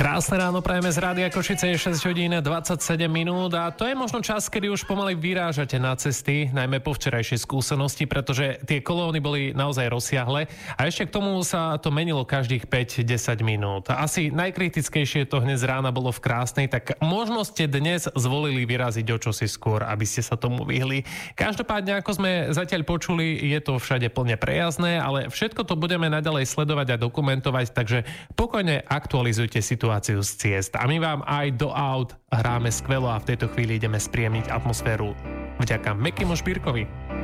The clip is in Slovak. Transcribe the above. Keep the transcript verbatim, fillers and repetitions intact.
Krásne ráno prajeme z Rádia Košice, je šesť hodín dvadsaťsedem minút a to je možno čas, kedy už pomaly vyrážate na cesty, najmä po včerajšej skúsenosti, pretože tie kolóny boli naozaj rozsiahle a ešte k tomu sa to menilo každých päť až desať minút. Asi najkritickejšie to hneď z rána bolo v Krásnej, tak možno ste dnes zvolili vyraziť o čosi skôr, aby ste sa tomu vyhli. Každopádne, ako sme zatiaľ počuli, je to všade plne prejazdné, ale všetko to budeme naďalej sledovať a dokumentovať, takže pokojne aktualizujte situáciu z ciest. A my vám aj do aut hráme skvelo a v tejto chvíli ideme spríjemniť atmosféru vďaka Mekymu Špírkovi.